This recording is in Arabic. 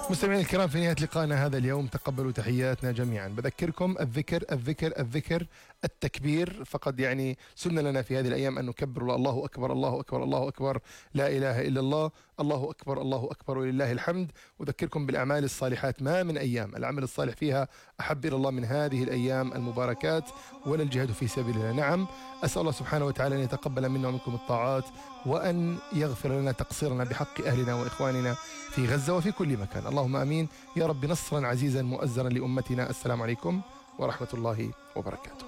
مستمعينا الكرام، في نهاية لقائنا هذا اليوم تقبلوا تحياتنا جميعا. بذكركم الذكر التكبير، فقد يعني سنة لنا في هذه الأيام أن نكبر الله أكبر الله أكبر الله أكبر، لا إله إلا الله، الله أكبر الله أكبر ولله الحمد. أذكركم بالأعمال الصالحات، ما من أيام العمل الصالح فيها أحب إلى الله من هذه الأيام المباركات، ولا الجهاد في سبيل الله. نعم، أسأل الله سبحانه وتعالى أن يتقبل منا ومنكم الطاعات، وأن يغفر لنا تقصيرنا بحق أهلنا وإخواننا في غزة وفي كل مكان. اللهم آمين يا رب. نصرا عزيزا مؤزرا لأمتنا. السلام عليكم ورحمة الله وبركاته.